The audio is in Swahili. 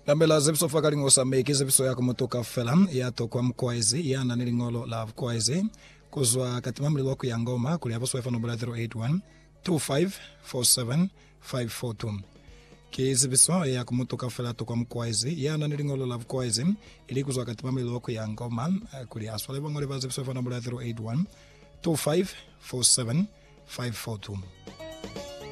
Nambela zepso fakalingo sa meki zepso yako motoka fela ya tokwa mkwaizi ya nanilingolo la kwaizi kuzwa katimamli wako ya ngoma kuli hapo swefa nombela 081 2547 542 kizibiso ya kumutoka fela tokwa mkwaizi ya nanilingolo la kwaizi ili kuzwa katimamli wako ya ngoma kuli aswale bangole ba zepso swefa nombela 081 2547 542